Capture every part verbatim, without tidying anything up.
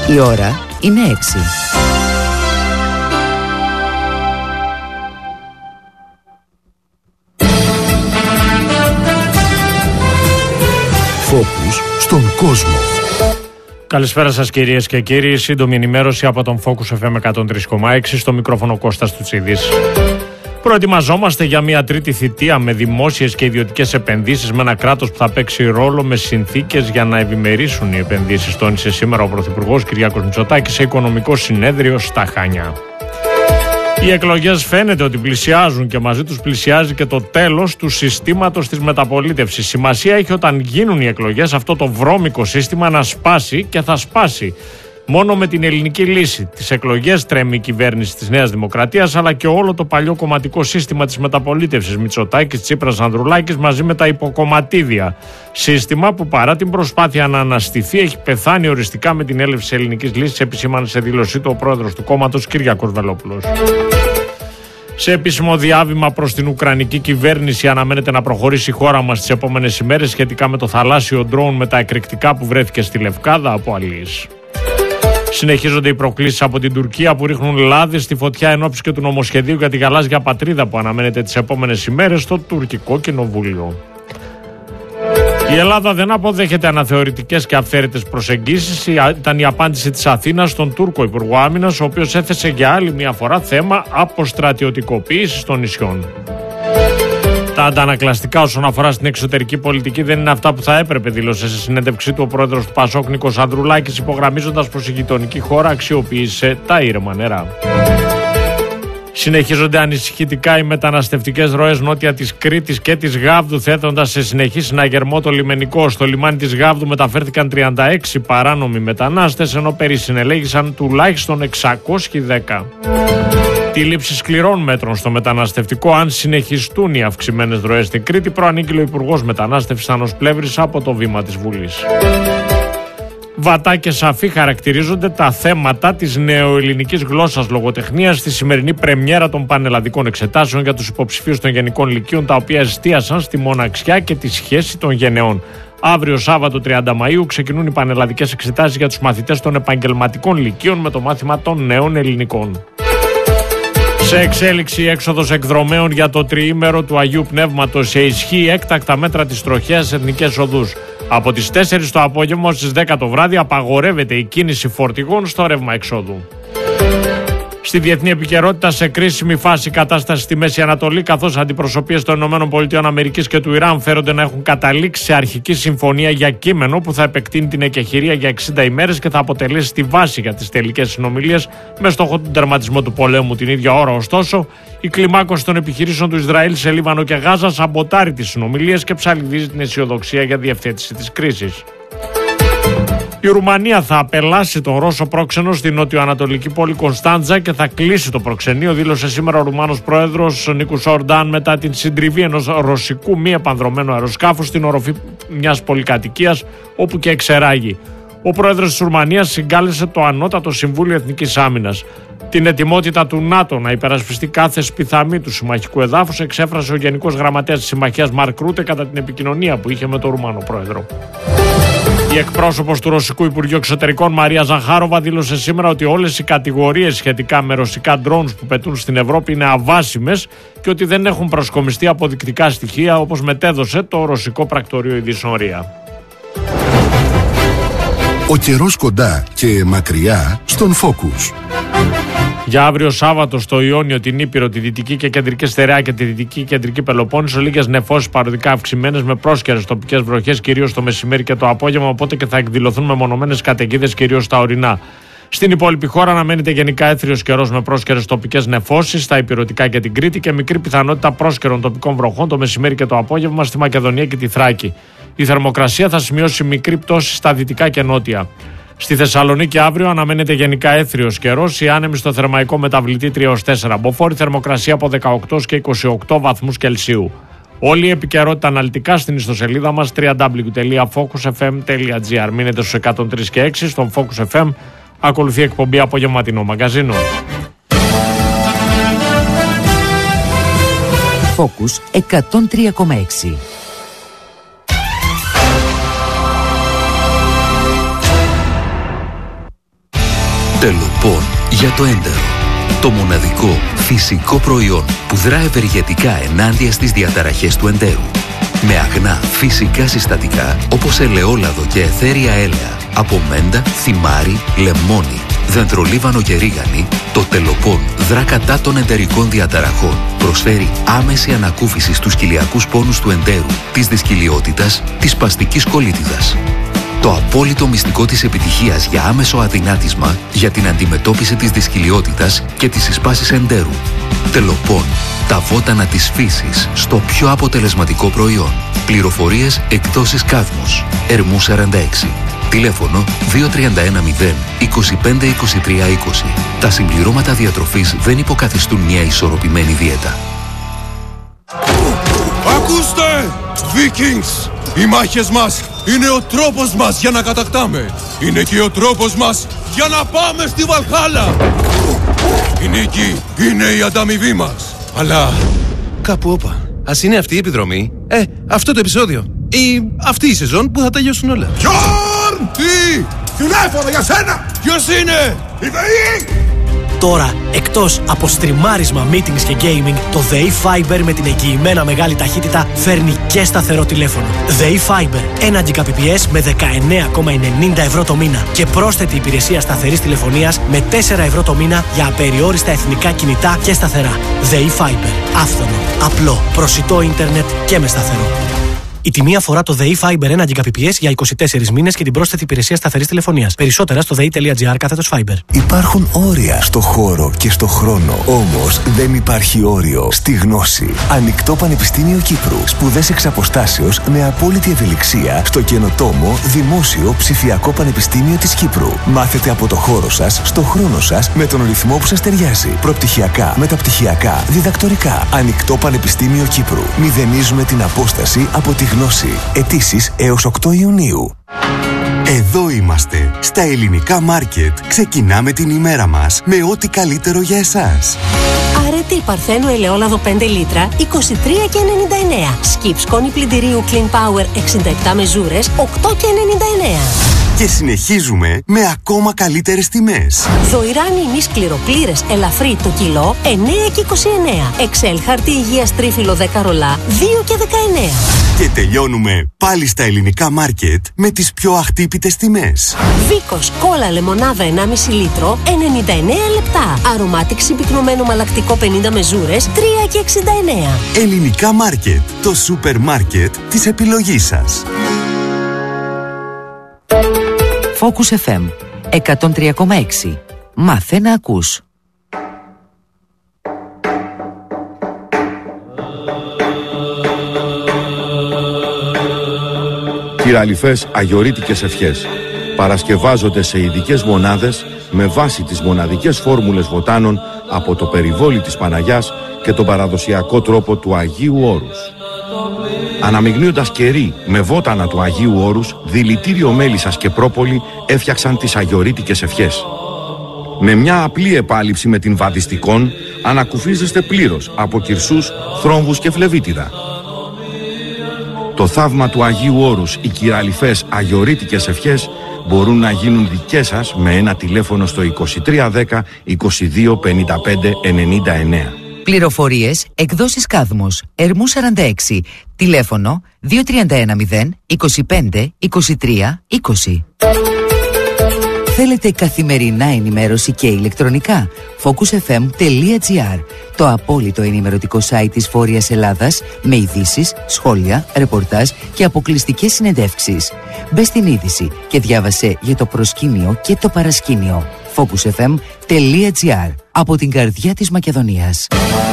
Η ώρα είναι έξι. Focus στον κόσμο. Καλησπέρα σας κυρίες και κύριοι. Σύντομη ενημέρωση από τον Focus εφ εμ εκατόν τρία κόμμα έξι, στο μικρόφωνο Κώστας Τουτσίδης. Προετοιμαζόμαστε για μια τρίτη θητεία με δημόσιες και ιδιωτικές επενδύσεις, με ένα κράτος που θα παίξει ρόλο με συνθήκες για να ευημερήσουν οι επενδύσεις, τόνισε σήμερα ο Πρωθυπουργός Κυριάκος Μητσοτάκης σε οικονομικό συνέδριο στα Χάνια. Οι εκλογές φαίνεται ότι πλησιάζουν και μαζί τους πλησιάζει και το τέλος του συστήματος της μεταπολίτευσης. Σημασία έχει όταν γίνουν οι εκλογές αυτό το βρώμικο σύστημα να σπάσει, και θα σπάσει. Μόνο με την ελληνική λύση. Τις εκλογές τρέμει η κυβέρνηση της Νέας Δημοκρατίας, αλλά και όλο το παλιό κομματικό σύστημα της μεταπολίτευσης Μητσοτάκης, Τσίπρας, Ανδρουλάκης, μαζί με τα υποκομματίδια. Σύστημα που παρά την προσπάθεια να αναστηθεί έχει πεθάνει οριστικά με την έλευση της ελληνικής λύσης, επισήμανε σε δήλωσή του ο πρόεδρος του κόμματος Κυριάκος Βελόπουλος. Σε επίσημο διάβημα προς την Ουκρανική κυβέρνηση, αναμένεται να προχωρήσει η χώρα μας τις επόμενες ημέρες σχετικά με το θαλάσσιο ντρόουν με τα εκρηκτικά που βρέθηκε στη Λευκάδα από αλείς. Συνεχίζονται οι προκλήσεις από την Τουρκία που ρίχνουν λάδι στη φωτιά εν ώψη και του νομοσχεδίου για τη γαλάζια πατρίδα που αναμένεται τις επόμενες ημέρες στο τουρκικό κοινοβούλιο. Η Ελλάδα δεν αποδέχεται αναθεωρητικές και αυθαίρετες προσεγγίσεις. Ήταν η απάντηση της Αθήνας στον Τούρκο Υπουργό Άμυνας, ο οποίος έθεσε για άλλη μια φορά θέμα αποστρατιωτικοποίησης των νησιών. Τα αντανακλαστικά όσον αφορά στην εξωτερική πολιτική δεν είναι αυτά που θα έπρεπε, δήλωσε σε συνέντευξή του ο πρόεδρος του Πασόκ Νίκος Ανδρουλάκης, υπογραμμίζοντας πως η γειτονική χώρα αξιοποίησε τα ήρεμα νερά. Συνεχίζονται ανησυχητικά οι μεταναστευτικές ροές νότια της Κρήτης και της Γάβδου, θέτοντας σε συνεχή συναγερμό το λιμενικό. Στο λιμάνι της Γάβδου μεταφέρθηκαν τριάντα έξι παράνομοι μετανάστες, ενώ περισυνελέγησαν τουλάχιστον εξακόσιοι δέκα. Τη λήψη σκληρών μέτρων στο μεταναστευτικό, αν συνεχιστούν οι αυξημένες ροές στην Κρήτη, προανήγγειλε ο Υπουργός Μετανάστευσης Άννος Πλεύρης από το βήμα της Βουλής. Βατά και σαφή χαρακτηρίζονται τα θέματα της νεοελληνικής γλώσσας λογοτεχνίας στη σημερινή πρεμιέρα των πανελλαδικών εξετάσεων για τους υποψηφίους των γενικών λυκείων, τα οποία εστίασαν στη μοναξιά και τη σχέση των γενεών. Αύριο Σάββατο τριάντα Μαΐου ξεκινούν οι πανελλαδικές εξετάσεις για τους μαθητές των επαγγελματικών λυκείων με το μάθημα των νέων ελληνικών. Σε εξέλιξη η έξοδος εκδρομέων για το τριήμερο του Αγίου Πνεύματος, σε ισχύ έκτακτα μέτρα της τροχέας σε εθνικές οδούς. Από τις τέσσερις το απόγευμα στις δέκα το βράδυ απαγορεύεται η κίνηση φορτηγών στο ρεύμα εξόδου. Στη διεθνή επικαιρότητα, σε κρίσιμη φάση κατάσταση στη Μέση Ανατολή, καθώς αντιπροσωπείες των ΗΠΑ και του Ιράν φέρονται να έχουν καταλήξει σε αρχική συμφωνία για κείμενο που θα επεκτείνει την εκεχηρία για εξήντα ημέρες και θα αποτελέσει τη βάση για τις τελικές συνομιλίες με στόχο τον τερματισμό του πολέμου την ίδια ώρα. Ωστόσο, η κλιμάκωση των επιχειρήσεων του Ισραήλ σε Λίβανο και Γάζα σαμποτάρει τις συνομιλίες και ψαλιδίζει την αισιοδοξία για διευθέτηση της κρίσης. Η Ρουμανία θα απελάσει τον Ρώσο πρόξενο στη νότιο-ανατολική πόλη Κωνσταντζα και θα κλείσει το προξενείο, δήλωσε σήμερα ο Ρουμάνος πρόεδρος Νίκος Ορντάν μετά την συντριβή ενός ρωσικού μη επανδρωμένου αεροσκάφου στην οροφή μιας πολυκατοικίας όπου και εξεράγει. Ο πρόεδρος της Ρουμανίας συγκάλεσε το Ανώτατο Συμβούλιο Εθνικής Άμυνας. Την ετοιμότητα του ΝΑΤΟ να υπερασπιστεί κάθε σπιθαμή του συμμαχικού εδάφους εξέφρασε ο Γενικός Γραμματέας της Συμμαχίας Μαρκ Ρούτε κατά την επικοινωνία που είχε με τον Ρουμάνο πρόεδρο. Η εκπρόσωπος του Ρωσικού Υπουργείου Εξωτερικών Μαρία Ζαχάροβα δήλωσε σήμερα ότι όλες οι κατηγορίες σχετικά με ρωσικά drones που πετούν στην Ευρώπη είναι αβάσιμες και ότι δεν έχουν προσκομιστεί αποδεικτικά στοιχεία, όπως μετέδωσε το ρωσικό πρακτορείο ειδήσεων ΡΙΑ. Ο καιρός κοντά και μακριά στον Focus. Για αύριο Σάββατο στο Ιόνιο, την Ήπειρο, τη Δυτική και Κεντρική Στερεά και τη Δυτική και Κεντρική Πελοπόννησο, λίγες νεφώσεις παροδικά αυξημένες με πρόσκαιρες τοπικές βροχές κυρίως το μεσημέρι και το απόγευμα, οπότε και θα εκδηλωθούν μεμονωμένες καταιγίδες κυρίως στα ορεινά. Στην υπόλοιπη χώρα αναμένεται γενικά έθριος καιρός με πρόσκαιρες τοπικές νεφώσεις στα Ηπειρωτικά και την Κρήτη και μικρή πιθανότητα πρόσκαιρων τοπικών βροχών το μεσημέρι και το απόγευμα στη Μακεδονία και τη Θράκη. Η θερμοκρασία θα σημειώσει μικρή πτώση στα δυτικά και νότια. Στη Θεσσαλονίκη αύριο αναμένεται γενικά έθριος καιρός, οι άνεμοι στο θερμαϊκό μεταβλητή τρία έως τέσσερα μποφόρ, θερμοκρασία από δεκαοκτώ και είκοσι οκτώ βαθμούς Κελσίου. Όλη η επικαιρότητα αναλυτικά στην ιστοσελίδα μας double-u double-u double-u τελεία focus f m τελεία g r. Μείνετε στους εκατόν τρία και έξι στον Focus εφ εμ. Ακολουθεί εκπομπή Απογευματινό Μαγκαζίνο. Focus εκατόν τρία κόμμα έξι. Τελοπών για το έντερο. Το μοναδικό φυσικό προϊόν που δρά ευεργετικά ενάντια στις διαταραχές του εντέρου. Με αγνά φυσικά συστατικά όπως ελαιόλαδο και αιθέρια έλαια από μέντα, θυμάρι, λεμόνι, δεντρολίβανο και ρίγανη, το Τελοπών δρά κατά των εντερικών διαταραχών. Προσφέρει άμεση ανακούφιση στους κοιλιακούς πόνους του εντέρου, της δυσκυλιότητας, της σπαστικής κολίτιδας. Το απόλυτο μυστικό της επιτυχίας για άμεσο αδυνάτισμα για την αντιμετώπιση της δυσκυλιότητας και της συσπάσης εντέρου. Τελοπών. Τα βότανα της φύσης στο πιο αποτελεσματικό προϊόν. Πληροφορίες εκδόσεις Κάδμος. Ερμού σαράντα έξι. Τηλέφωνο δύο τρία ένα μηδέν είκοσι πέντε είκοσι τρία είκοσι. Τα συμπληρώματα διατροφής δεν υποκαθιστούν μια ισορροπημένη δίαιτα. Ακούστε! Vikings! Οι μάχες μας είναι ο τρόπος μας για να κατακτάμε. Είναι και ο τρόπος μας για να πάμε στη Βαλχάλα. Η νίκη είναι η ανταμοιβή μας. Αλλά κάπου όπα. Ας είναι αυτή η επιδρομή. Ε, αυτό το επεισόδιο. Ή αυτή η σεζόν που θα τελειώσουν όλα. Γιόρν! Τι! Τηλέφωνο για σένα! Ποιος είναι? Η ΔΕΗ! Τώρα, εκτός από στριμάρισμα, meetings και gaming, το ΔΕΗ Fiber με την εγγυημένα μεγάλη ταχύτητα φέρνει και σταθερό τηλέφωνο. ΔΕΗ Fiber, ένα Gbps με δεκαεννέα κόμμα ενενήντα ευρώ το μήνα και πρόσθετη υπηρεσία σταθερής τηλεφωνίας με τέσσερα ευρώ το μήνα για απεριόριστα εθνικά κινητά και σταθερά. ΔΕΗ Fiber, άφθονο, απλό, προσιτό ίντερνετ και με σταθερό. Η τιμή αφορά το ΔΕΗ Fiber ένα Gbps για είκοσι τέσσερις μήνες και την πρόσθετη υπηρεσία σταθερής τηλεφωνίας. Περισσότερα στο δei.gr κάθετος Fiber. Υπάρχουν όρια στο χώρο και στο χρόνο. Όμως δεν υπάρχει όριο στη γνώση. Ανοιχτό Πανεπιστήμιο Κύπρου. Σπουδές εξ αποστάσεως με απόλυτη ευελιξία στο καινοτόμο Δημόσιο Ψηφιακό Πανεπιστήμιο της Κύπρου. Μάθετε από το χώρο σας, στο χρόνο σας, με τον ρυθμό που σας ταιριάζει. Προπτυχιακά, μεταπτυχιακά, διδακτορικά. Ανοιχτό Πανεπιστήμιο Κύπρου. Μηδενίζουμε την απόσταση από τη γνώση. Αιτήσεις έως οκτώ Ιουνίου. Εδώ είμαστε, στα Ελληνικά Μάρκετ. Ξεκινάμε την ημέρα μας με ό,τι καλύτερο για εσάς. Αρετή Παρθένου ελαιόλαδο πέντε λίτρα, είκοσι τρία και ενενήντα εννέα. Σκιπ σκόνη πλυντηρίου Clean Power εξήντα επτά μεζούρες, οκτώ και ενενήντα εννέα. Και συνεχίζουμε με ακόμα καλύτερες τιμές. Δοϊράνι ημίς κληροπλήρες ελαφρύ το κιλό, εννέα και είκοσι εννέα. Εξέλ χαρτί υγείας τρίφυλλο δέκα ρολά, δύο και δεκαεννέα. Και τελειώνουμε πάλι στα Ελληνικά Μάρκετ με τις πιο αχτύπητες τιμές. Βίκος κόλλα λεμονάδα ενάμιση λίτρο, ενενήντα εννέα λεπτά. Αρωμάτικ συμπυκνωμένο μαλακτικό πενήντα μεζούρες, τρία και εξήντα εννέα. Ελληνικά Μάρκετ, το σούπερ μάρκετ της επιλογής σας. Focus εφ εμ εκατόν τρία κόμμα έξι. Μάθε να ακούς. Κυραλιφές αγιορείτικες ευχές παρασκευάζονται σε ειδικές μονάδες με βάση τις μοναδικές φόρμουλες βοτάνων από το περιβόλι της Παναγιάς και τον παραδοσιακό τρόπο του Αγίου Όρους. Αναμειγνύοντας κερί με βότανα του Αγίου Όρους, δηλητήριο μέλισσας και πρόπολη έφτιαξαν τις αγιορείτικες ευχές. Με μια απλή επάλυψη με την βαδιστικόν ανακουφίζεστε πλήρως από κυρσούς, θρόμβους και φλεβίτιδα. Το θαύμα του Αγίου Όρους, οι κυραλιφές αγιορείτικες ευχές μπορούν να γίνουν δικές σας με ένα τηλέφωνο στο είκοσι τρία δέκα είκοσι δύο πενήντα πέντε ενενήντα εννέα. Πληροφορίες εκδόσεις Κάδμος, Ερμού σαράντα έξι, τηλέφωνο δύο τρία ένα μηδέν είκοσι πέντε είκοσι τρία είκοσι. Θέλετε καθημερινά ενημέρωση και ηλεκτρονικά? focus εφ εμ τελεία τζι άρ, το απόλυτο ενημερωτικό site της Βόρειας Ελλάδας με ειδήσεις, σχόλια, ρεπορτάζ και αποκλειστικές συνεντεύξεις. Μπες στην είδηση και διάβασε για το προσκήνιο και το παρασκήνιο. focus εφ εμ τελεία τζι άρ, από την καρδιά της Μακεδονίας.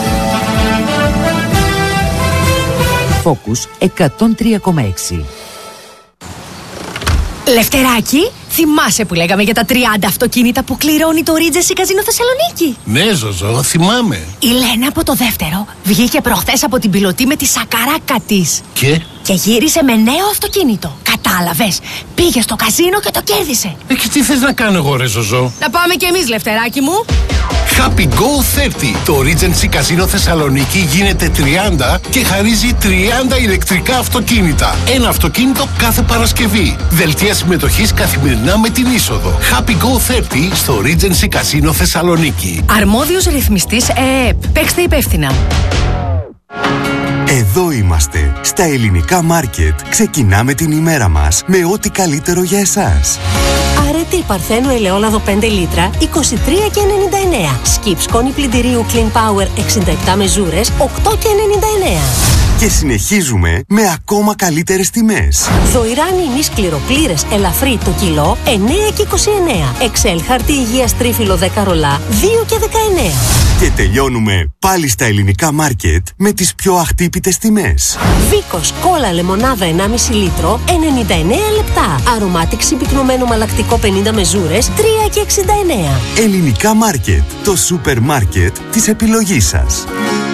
Focus εκατόν τρία κόμμα έξι. Λευτεράκι, θυμάσαι που λέγαμε για τα τριάντα αυτοκίνητα που κληρώνει το Regency Casino Θεσσαλονίκη? Ναι, Ζωζό, θυμάμαι. Η Λένα από το δεύτερο βγήκε προχθές από την πιλωτή με τη σακαράκα της. Και? Και γύρισε με νέο αυτοκίνητο. Κατάλαβες, πήγε στο καζίνο και το κέρδισε. Ε, και τι θες να κάνω εγώ, ρε Ζωζό? Να πάμε κι εμείς, Λευτεράκι μου. Happy Go τριάντα. Το Regency Casino Θεσσαλονίκη γίνεται τριάντα και χαρίζει τριάντα ηλεκτρικά αυτοκίνητα. Ένα αυτοκίνητο κάθε Παρασκευή. Δελτία συμμετοχής καθημερινά με την είσοδο. Happy Go τριάντα στο Regency Casino Θεσσαλονίκη. Αρμόδιος ρυθμιστής ΕΕΠ. Παίξτε υπεύθυνα. Εδώ είμαστε, στα ελληνικά μάρκετ. Ξεκινάμε την ημέρα μας με ό,τι καλύτερο για εσάς. Αρετή Παρθένου ελαιόλαδο πέντε λίτρα, είκοσι τρία και ενενήντα εννέα. Σκιπ σκόνη πλυντηρίου Clean Power εξήντα επτά μεζούρες, οκτώ και ενενήντα εννέα. Και συνεχίζουμε με ακόμα καλύτερες τιμές. Δοϊράνι ημί σκληροπλήρες ελαφρύ το κιλό, εννέα και είκοσι εννέα. Εξέλ χαρτί υγείας τρίφυλλο δέκα ρολά, δύο και δεκαεννέα. Και τελειώνουμε πάλι στα ελληνικά μάρκετ με τις πιο αχτύπητες τιμές. Βίκος κόλλα λεμονάδα ενάμιση λίτρο, ενενήντα εννέα λεπτά. Αρωμάτικ συμπυκνωμένο μαλακτικό πενήντα μεζούρες, τρία και εξήντα εννέα. Ελληνικά μάρκετ, το σούπερ μάρκετ της επιλογής σας.